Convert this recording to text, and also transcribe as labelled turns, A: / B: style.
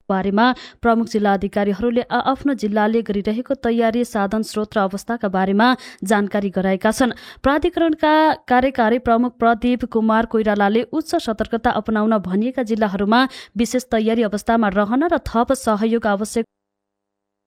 A: बारेमा प्रमुख जिल्ला अधिकारीहरूले आफ्नो जिल्लाले गरिरहेको तयारी, साधन स्रोत र अवस्थाका बारेमा जानकारी गराएका छन्। प्राधिकरणका कार्यकारी प्रमुख प्रदीप कुमार कोइरालाले उच्च सतर्कता अपनाउन भनिएका जिल्लाहरूमा विशेष तयारी अवस्थामा रहन र थप सहयोग आवश्यक